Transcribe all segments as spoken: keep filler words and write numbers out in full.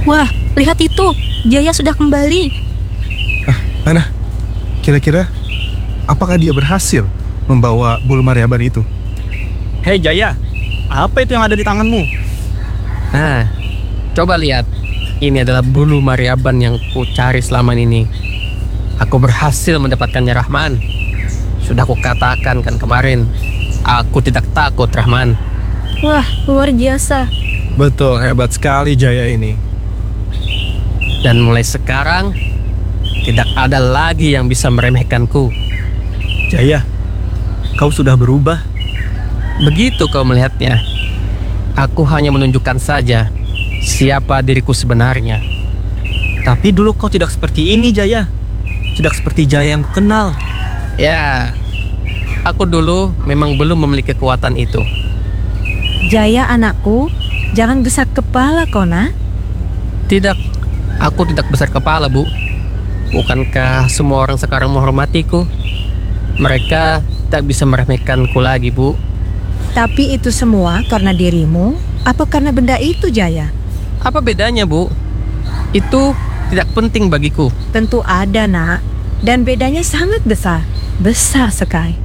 Wah, lihat itu. Jaya sudah kembali. Ah, Ana, kira-kira apakah dia berhasil membawa bulu Maryaban itu? Hei Jaya, apa itu yang ada di tanganmu? Nah, coba lihat. Ini adalah bulu Maryaban yang ku cari selama ini. Aku berhasil mendapatkannya, Rahman. Sudah aku katakan kan kemarin, aku tidak takut, Rahman. Wah, luar biasa. Betul, hebat sekali Jaya ini. Dan mulai sekarang, tidak ada lagi yang bisa meremehkanku. Jaya, kau sudah berubah. Begitu kau melihatnya. Aku hanya menunjukkan saja siapa diriku sebenarnya. Tapi dulu kau tidak seperti ini, Jaya. Tidak seperti Jaya yang kukenal. Ya, aku dulu memang belum memiliki kekuatan itu. Jaya anakku, jangan besar kepala kau nak. Tidak, aku tidak besar kepala, Bu. Bukankah semua orang sekarang menghormatiku? Mereka tak bisa meremehkanku lagi, Bu. Tapi itu semua karena dirimu, apa karena benda itu, Jaya? Apa bedanya, Bu? Itu tidak penting bagiku. Tentu ada, nak. Dan bedanya sangat besar. Besar sekali.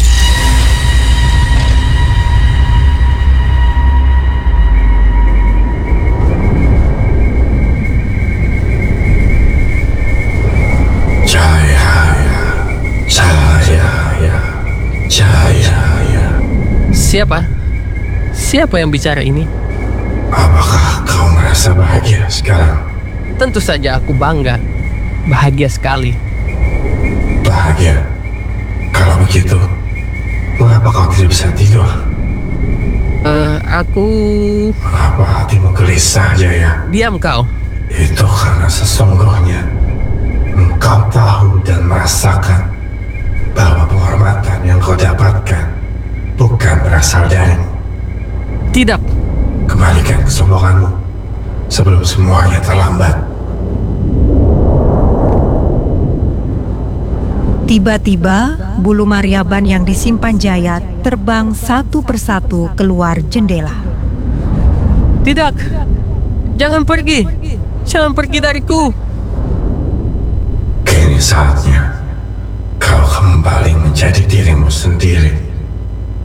Siapa? Siapa yang bicara ini? Apakah kau merasa bahagia sekarang? Tentu saja aku bangga. Bahagia sekali. Bahagia? Kalau begitu, mengapa kau tidak bisa tidur? Uh, aku... Mengapa hatimu gelisah, Jaya? Diam kau. Itu karena sesungguhnya engkau tahu dan merasakan bahwa penghormatan yang kau dapatkan bukan berasal darimu. Tidak. Kembalikan kesombonganmu sebelum semuanya terlambat. Tiba-tiba, bulu Maryaban yang disimpan Jaya terbang satu persatu keluar jendela. Tidak. Jangan pergi. Jangan pergi dariku. Kini saatnya kau kembali menjadi dirimu sendiri.